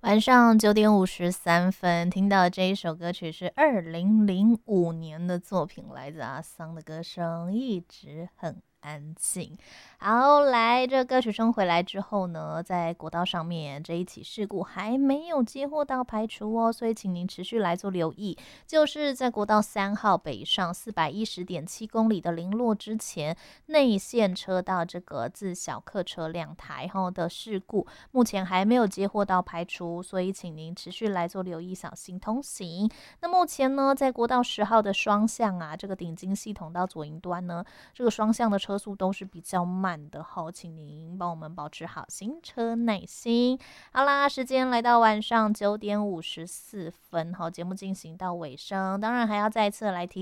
晚上9点53分，听到这一首歌曲是2005年的作品，来自阿桑的歌声一直很安静。好，来，这歌曲声回来之后呢，在国道上面这一起事故还没有接获到排除哦，所以请您持续来做留意。就是在国道3号北上410.7公里的零落之前，内线车道这个自小客车两台后的事故，目前还没有接获到排除，所以请您持续来做留意，小心通行。那目前呢，在国道10号的双向啊，这个顶金系统到左营端呢，这个双向的车速都是比较慢的哈，请您帮我们保持好行车耐心。好啦，时间来到晚上9点54分，好，节目进行到尾声，当然还要再次来提